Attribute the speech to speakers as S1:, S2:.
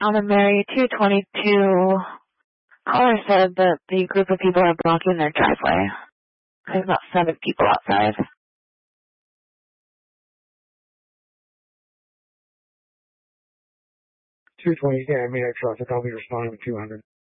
S1: On the Mary 222, caller said that the group of people are blocking their driveway. There's about 7 people outside.
S2: 220, yeah, I made a traffic. I'll be responding with 200.